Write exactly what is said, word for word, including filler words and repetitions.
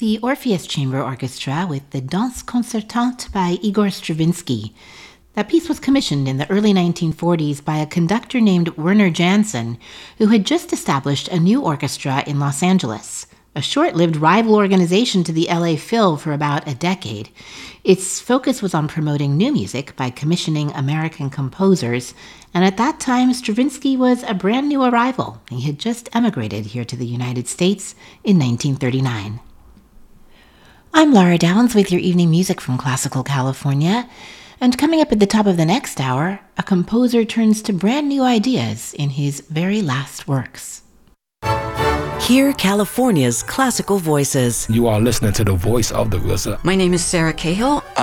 The Orpheus Chamber Orchestra with the Danse Concertante by Igor Stravinsky. That piece was commissioned in the early nineteen forties by a conductor named Werner Jansen, who had just established a new orchestra in Los Angeles, a short-lived rival organization to the L A Phil for about a decade. Its focus was on promoting new music by commissioning American composers, and at that time Stravinsky was a brand new arrival. He had just emigrated here to the United States in nineteen thirty-nine. I'm Laura Downs with your evening music from Classical California. And coming up at the top of the next hour, a composer turns to brand new ideas in his very last works. Hear California's classical voices. You are listening to the voice of the R Z A. My name is Sarah Cahill.